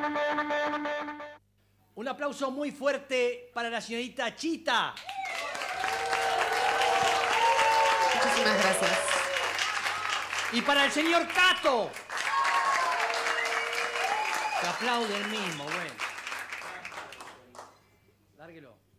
Un aplauso muy fuerte para la señorita Chita. Muchísimas gracias. Y para el señor Cato. Que aplaude el mismo, bueno. Lárguelo.